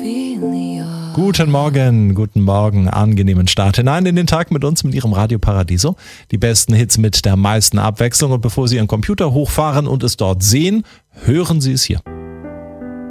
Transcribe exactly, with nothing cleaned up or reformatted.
Guten Morgen, guten Morgen, angenehmen Start hinein in den Tag mit uns, mit Ihrem Radio Paradiso. Die besten Hits mit der meisten Abwechslung und bevor Sie Ihren Computer hochfahren und es dort sehen, hören Sie es hier.